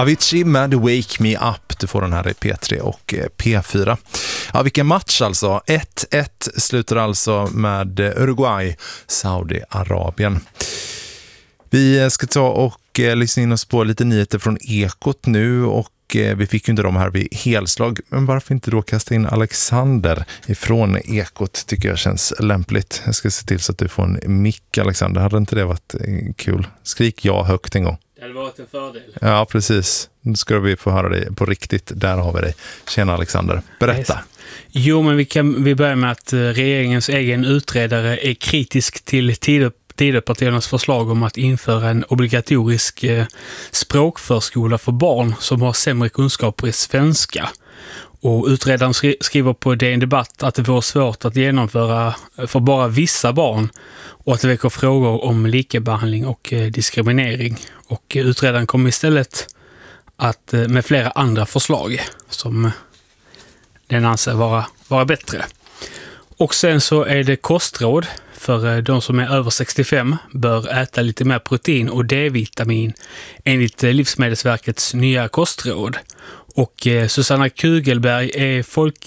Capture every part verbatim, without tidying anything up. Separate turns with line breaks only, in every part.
Avicii med Wake Me Up. Du får den här i P tre och P fyra. Ja, vilken match alltså. ett ett slutar alltså med Uruguay, Saudiarabien. Vi ska ta och lyssna in oss på lite nyheter från Ekot nu, och vi fick ju inte dem här vid helslag. Men varför inte då kasta in Alexander ifrån Ekot, tycker jag känns lämpligt. Jag ska se till så att du får en mick, Alexander. Hade inte det varit kul? Skrik ja högt en gång.
Det hade varit en fördel.
Ja, precis. Nu ska vi få höra dig på riktigt. Där har vi dig. Tjena Alexander. Berätta.
Jo, men vi kan vi börjar med att regeringens egen utredare är kritisk till Tidö Tidöpartiernas förslag om att införa en obligatorisk eh, språkförskola för barn som har sämre kunskaper i svenska. Och utredaren skri- skriver på D N Debatt att det vore svårt att genomföra för bara vissa barn och att det väcker frågor om likabehandling och eh, diskriminering. Och eh, utredaren kommer istället att eh, med flera andra förslag som eh, den anser vara, vara bättre. Och sen så är det kostråd. För de som är över sextiofem bör äta lite mer protein och D-vitamin enligt Livsmedelsverkets nya kostråd. Och Susanna Kugelberg är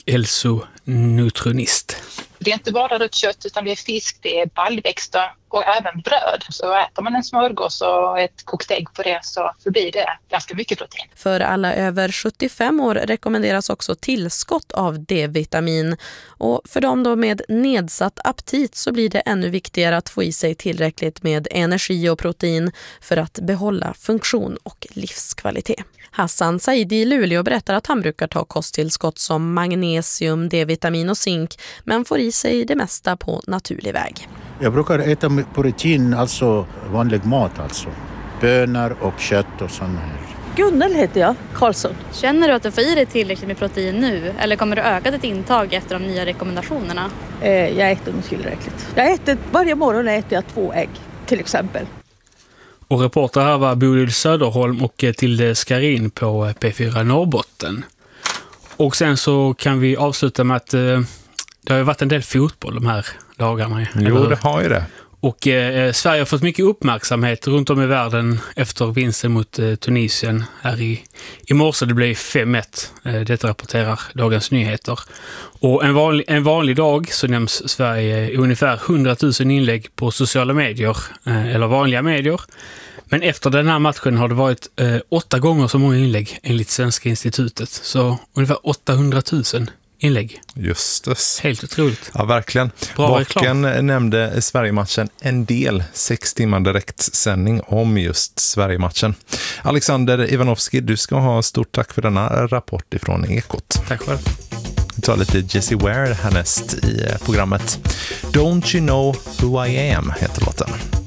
folkhälsonutritionist.
Det är inte bara rött kött utan det är fisk, det är baljväxter och även bröd. Så äter man en smörgås och ett kokt ägg på det så, så blir det ganska mycket protein.
För alla över sjuttiofem år rekommenderas också tillskott av D-vitamin. Och för dem då med nedsatt aptit så blir det ännu viktigare att få i sig tillräckligt med energi och protein för att behålla funktion och livskvalitet. Hassan Saidi i Luleå berättar att han brukar ta kosttillskott som magnesium, D-vitamin och zink, men får i sig det mesta på naturlig väg.
Jag brukar äta protein, alltså vanlig mat, alltså bönor och kött och sånt här.
Gunnel heter jag, Karlsson.
Känner du att du får i dig tillräckligt med protein nu, eller kommer du öka ditt intag efter de nya rekommendationerna?
Eh, jag äter nog tillräckligt. Jag äter, varje morgon äter jag två ägg, till exempel.
Och reporter här var Bodil Söderholm och Tilde Skarin på P fyra Norrbotten. Och sen så kan vi avsluta med att eh, det har ju varit en del fotboll de här dagarna.
Jo, det har ju det.
Och eh, Sverige har fått mycket uppmärksamhet runt om i världen efter vinsten mot eh, Tunisien här i, i morse. Det blev fem ett. Eh, detta rapporterar Dagens Nyheter. Och en vanlig, en vanlig dag så nämns Sverige i ungefär hundratusen inlägg på sociala medier, eh, eller vanliga medier. Men efter den här matchen har det varit eh, åtta gånger så många inlägg enligt Svenska institutet. Så ungefär åttahundratusen inlägg.
Just det.
Helt otroligt.
Ja, verkligen.
Bra
Baken nämnde Sverige-matchen en del, sex timmar direktsändning om just Sverige-matchen. Alexander Ivanovski, du ska ha stort tack för denna rapport ifrån Ekot.
Tack själv.
Vi tar lite Jessie Ware härnäst i programmet. Don't You Know Who I Am heter låten.